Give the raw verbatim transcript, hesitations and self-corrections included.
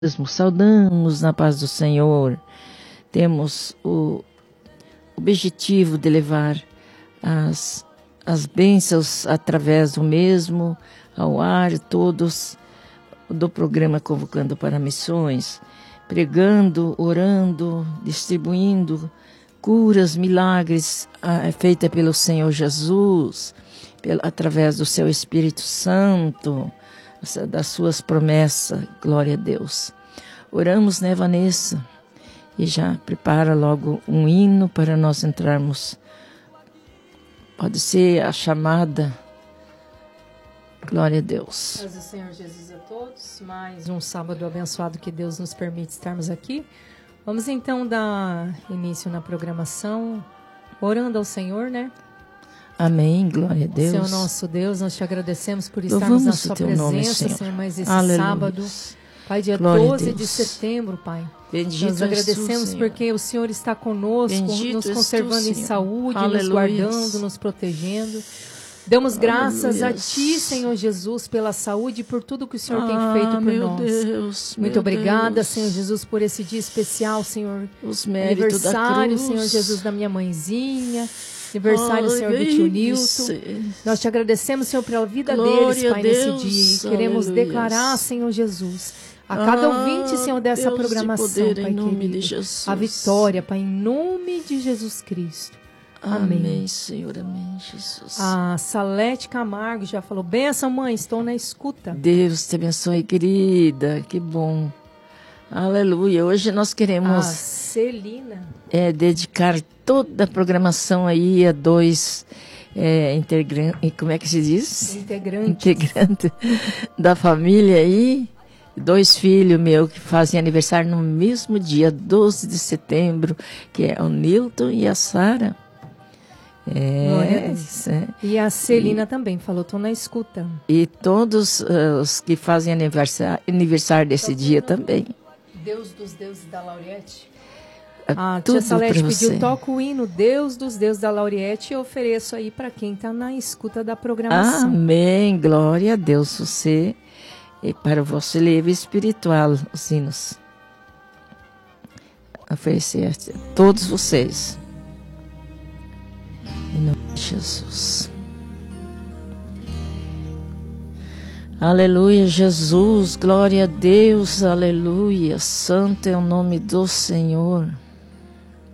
Saudamos na paz do Senhor. Temos o objetivo de levar as, as bênçãos através do mesmo ao ar, todos do programa Convocando para Missões, pregando, orando, distribuindo curas, milagres ah, feitas pelo Senhor Jesus, pelo, através do seu Espírito Santo, das suas promessas. Glória a Deus. Oramos, né, Vanessa? E já prepara logo um hino para nós entrarmos. Pode ser a chamada. Glória a Deus. Paz do Senhor Jesus a todos. Mais um sábado abençoado que Deus nos permite estarmos aqui. Vamos então dar início na programação, orando ao Senhor, né? Amém, glória a Deus. Senhor nosso Deus, nós te agradecemos por estarmos na sua presença, nome, Senhor. Senhor, mais esse Aleluia. Sábado. Pai, dia glória doze de setembro, Pai. Bendito nós agradecemos tu, porque o Senhor está conosco, Bendito nos conservando tu, em saúde, Aleluia. Nos guardando, nos protegendo. Damos graças Aleluia. A Ti, Senhor Jesus, pela saúde e por tudo que o Senhor ah, tem feito por meu nós. Deus, Muito meu obrigada, Deus. Senhor Jesus, por esse dia especial, Senhor. Os méritos Aniversário, da cruz. Senhor Jesus, da minha mãezinha. Aniversário, Ai, Senhor, do tio Nilton. Nós te agradecemos, Senhor, pela vida Glória deles, Pai, Deus, nesse dia. E queremos Aleluia. Declarar, Senhor Jesus, a cada ah, ouvinte, Senhor, dessa Deus programação, de poder, Pai, em nome querido, de Jesus. A vitória, Pai, em nome de Jesus Cristo. Amém. Amém, Senhor, amém, Jesus. A Salete Camargo já falou, benção, mãe, estou na escuta. Deus te abençoe, querida, que bom. Aleluia, hoje nós queremos... A Celina. É, dedicar toda a programação aí a dois é, integrantes, como é que se diz? Integrantes. Integrante da família aí. Dois filhos meus que fazem aniversário no mesmo dia, doze de setembro, que é o Nilton e a Sara. É, isso, é. E a Celina e, também falou, estou na escuta. E todos uh, os que fazem aniversário, aniversário desse então, dia também. Deus dos deuses da Lauriette. A ah, tia Salete pediu, toca o hino Deus dos deuses da Lauriette e ofereço aí para quem está na escuta da programação. Amém, glória a Deus, você e para o vosso livre espiritual, os hinos. Oferecer a todos vocês. Em nome de Jesus. Aleluia, Jesus, glória a Deus, aleluia. Santo é o nome do Senhor.